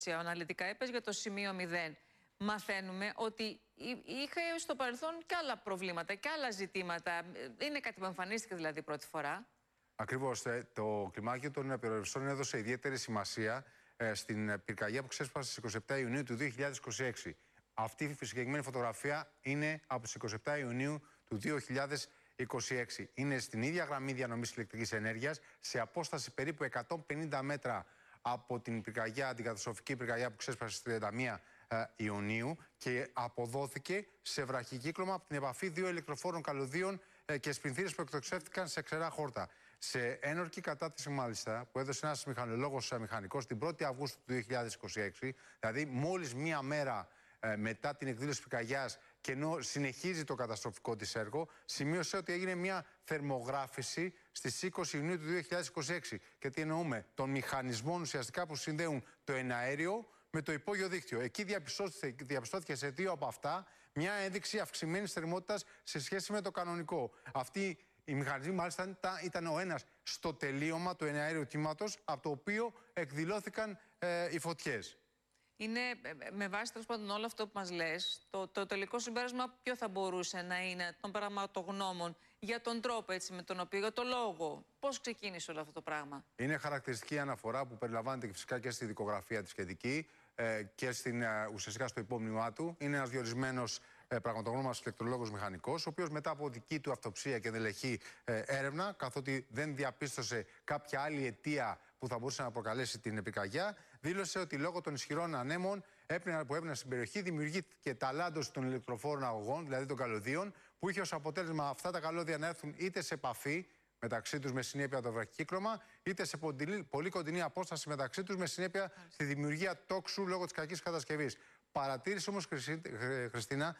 αναλυτικά είπες για το σημείο 0. Μαθαίνουμε ότι είχε στο παρελθόν και άλλα προβλήματα και άλλα ζητήματα. Είναι κάτι που εμφανίστηκε δηλαδή πρώτη φορά. Ακριβώς. Το κλιμάκιο των πυρορευστών έδωσε ιδιαίτερη σημασία στην πυρκαγιά που ξέσπασε στις 27 Ιουνίου του 2026. Αυτή η συγκεκριμένη φωτογραφία είναι από τις 27 Ιουνίου του 2026. Είναι στην ίδια γραμμή διανομής ηλεκτρικής ενέργειας, σε απόσταση περίπου 150 μέτρα από την πυρκαγιά, την καταστροφική πυρκαγιά που ξέσπασε στις 31 Ιουνίου και αποδόθηκε σε βραχικύκλωμα από την επαφή δύο ηλεκτροφόρων καλωδίων και σπινθήρες που εκτοξεύτηκαν σε ξερά χόρτα. Σε ένορκη κατάθεση, μάλιστα, που έδωσε ένας μηχανολόγος μηχανικός την 1η Αυγούστου του 2026, δηλαδή μόλις μία μέρα μετά την εκδήλωση της πυρκαγιάς και ενώ συνεχίζει το καταστροφικό της έργο, σημείωσε ότι έγινε μια θερμογράφηση στις 20 Ιουνίου του 2026. Και τι εννοούμε? Των μηχανισμών ουσιαστικά που συνδέουν το εναέριο με το υπόγειο δίκτυο. Εκεί διαπιστώθηκε σε δύο από αυτά μια ένδειξη αυξημένης θερμότητας σε σχέση με το κανονικό. Αυτοί οι μηχανισμοί μάλιστα ήταν ο ένας στο τελείωμα του εναέριου κύματος, από το οποίο εκδηλώθηκαν οι φωτιές. Είναι με βάση τέλος πάντων όλο αυτό που μας λες, το τελικό συμπέρασμα ποιο θα μπορούσε να είναι των πραγματογνώμων για τον τρόπο έτσι, με τον οποίο, για το λόγο, πώς ξεκίνησε όλο αυτό το πράγμα? Είναι χαρακτηριστική αναφορά που περιλαμβάνεται και φυσικά και στη δικογραφία τη σχετική και ουσιαστικά στο υπόμνημά του. Είναι ένας διορισμένος πραγματογνώμας ηλεκτρολόγος μηχανικός, ο οποίος μετά από δική του αυτοψία και ενδελεχή έρευνα, καθότι δεν διαπίστωσε κάποια άλλη αιτία που θα μπορούσε να προκαλέσει την πυρκαγιά, δήλωσε ότι λόγω των ισχυρών ανέμων που έπαιρναν στην περιοχή δημιουργήθηκε ταλάντωση των ηλεκτροφόρων αγωγών, δηλαδή των καλωδίων, που είχε ως αποτέλεσμα αυτά τα καλώδια να έρθουν είτε σε επαφή μεταξύ τους με συνέπεια το βραχικύκλωμα, είτε σε πολύ κοντινή απόσταση μεταξύ τους με συνέπεια τη δημιουργία τόξου λόγω της κακής κατασκευής. Παρατήρησε όμως, Χριστίνα,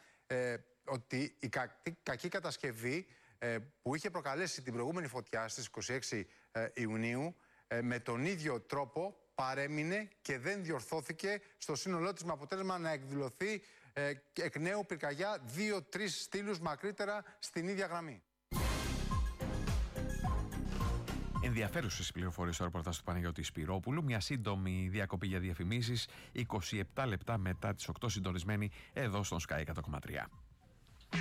ότι η κακή κατασκευή που είχε προκαλέσει την προηγούμενη φωτιά στις 26 Ιουνίου, με τον ίδιο τρόπο παρέμεινε και δεν διορθώθηκε στο σύνολό της, με αποτέλεσμα να εκδηλωθεί εκ νέου πυρκαγιά 2-3 στήλους μακρύτερα στην ίδια γραμμή. Ενδιαφέρουσες πληροφορίες στο ρεπορτάζ του Παναγιώτη Σπυρόπουλου. Μια σύντομη διακοπή για διαφημίσεις, 27 λεπτά μετά τις 8 συντονισμένοι εδώ στον Sky 100,3.